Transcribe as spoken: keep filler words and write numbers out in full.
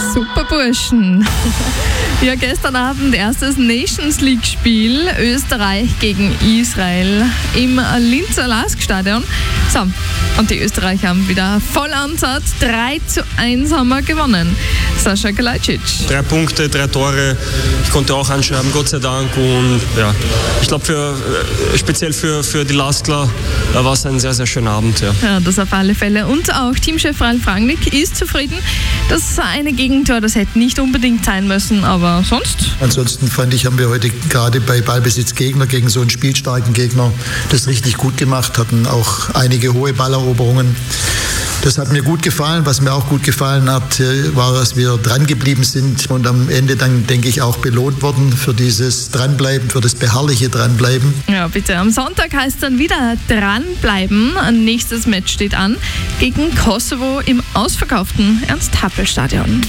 Super Burschen. Ja, gestern Abend erstes Nations League Spiel Österreich gegen Israel im Linzer Lask-Stadion. So, und die Österreicher haben wieder Vollansatz. drei zu eins haben wir gewonnen. Sascha Kalajdzic. Drei Punkte, drei Tore. Ich konnte auch anschreiben, Gott sei Dank. Und ja, ich glaube, für, speziell für, für die Laskler war es ein sehr, sehr schöner Abend. Ja. Ja, das auf alle Fälle. Und auch Teamchef Ralf Rangnick ist zufrieden. Das eine Gegentor, das hätte nicht unbedingt sein müssen, aber sonst? Ansonsten fand ich, haben wir heute gerade bei Ballbesitz Gegner gegen so einen spielstarken Gegner das richtig gut gemacht, hatten auch einige hohe Balleroberungen. Das hat mir gut gefallen. Was mir auch gut gefallen hat, war, dass wir dran geblieben sind und am Ende dann, denke ich, auch belohnt worden für dieses Dranbleiben, für das beharrliche Dranbleiben. Ja, bitte. Am Sonntag heißt dann wieder dranbleiben. Ein nächstes Match steht an gegen Kosovo im ausverkauften Ernst-Happel-Stadion.